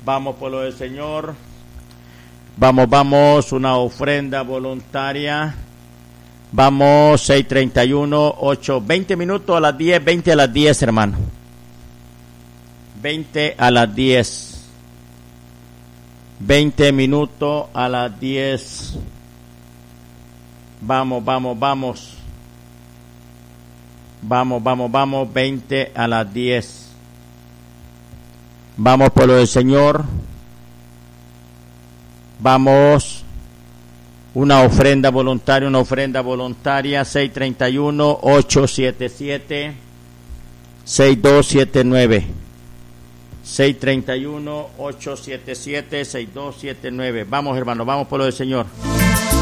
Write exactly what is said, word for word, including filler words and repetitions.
Vamos por lo del Señor. Vamos, vamos, una ofrenda voluntaria. Vamos, seis treinta y uno, ocho, veinte minutos a las diez, veinte a las diez, hermano. veinte a las diez. veinte minutos a las diez. Vamos, vamos, vamos. Vamos, vamos, vamos, veinte a las diez. Vamos por lo del Señor. Vamos. Una ofrenda voluntaria, una ofrenda voluntaria, seis treinta y uno, ocho siete siete, seis dos siete nueve. seis treinta y uno, ocho siete siete, seis dos siete nueve. Vamos, hermano, vamos por lo del Señor.